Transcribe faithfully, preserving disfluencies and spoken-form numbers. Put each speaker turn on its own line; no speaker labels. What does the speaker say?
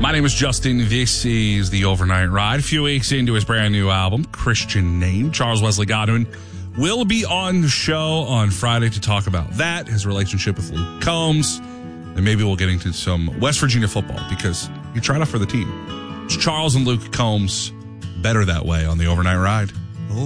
My name is Justin. This is The Overnight Ride. A few weeks into his brand new album, Christian Name, Charles Wesley Godwin will be on the show on Friday to talk about that, his relationship with Luke Combs, and maybe we'll get into some West Virginia football because he tried out for the team. It's Charles and Luke Combs, better that way on The Overnight Ride.